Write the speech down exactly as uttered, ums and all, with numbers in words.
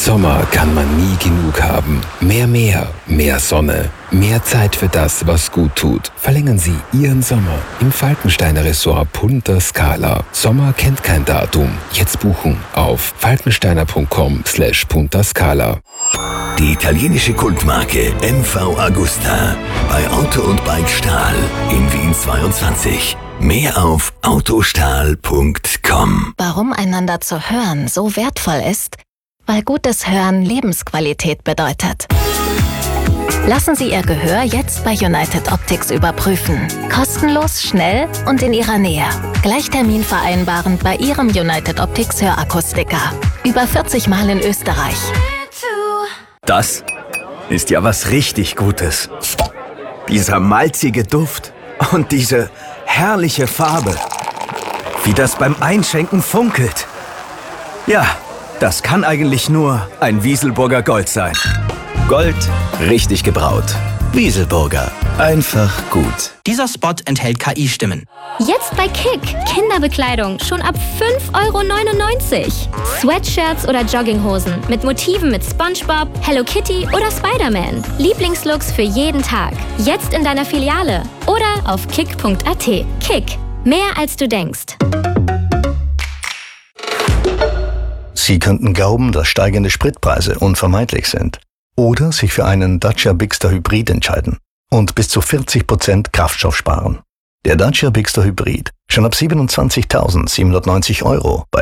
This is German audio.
Sommer kann man nie genug haben. Mehr Meer, mehr Sonne, mehr Zeit für das, was gut tut. Verlängern Sie Ihren Sommer im Falkensteiner Resort Punta Scala. Sommer kennt kein Datum. Jetzt buchen auf falkensteiner punkt com slash punta scala. Die italienische Kultmarke M V Agusta bei Auto und Bike Stahl in Wien zweiundzwanzig. Mehr auf autostahl punkt com. Warum einander zu hören so wertvoll ist? Weil gutes Hören Lebensqualität bedeutet. Lassen Sie Ihr Gehör jetzt bei United Optics überprüfen. Kostenlos, schnell und in Ihrer Nähe. Gleich Termin vereinbaren bei Ihrem United Optics Hörakustiker. Über vierzig Mal in Österreich. Das ist ja was richtig Gutes. Dieser malzige Duft und diese herrliche Farbe. Wie das beim Einschenken funkelt. Ja, das kann eigentlich nur ein Wieselburger Gold sein. Gold, richtig gebraut. Wieselburger, einfach gut. Dieser Spot enthält K I-Stimmen. Jetzt bei Kick. Kinderbekleidung schon ab fünf Euro neunundneunzig. Sweatshirts oder Jogginghosen mit Motiven mit SpongeBob, Hello Kitty oder Spider-Man. Lieblingslooks für jeden Tag. Jetzt in deiner Filiale oder auf kick punkt a t. Kick. Mehr als du denkst. Sie könnten glauben, dass steigende Spritpreise unvermeidlich sind. Oder sich für einen Dacia Bigster Hybrid entscheiden und bis zu vierzig Prozent Kraftstoff sparen. Der Dacia Bigster Hybrid schon ab siebenundzwanzigtausendsiebenhundertneunzig Euro bei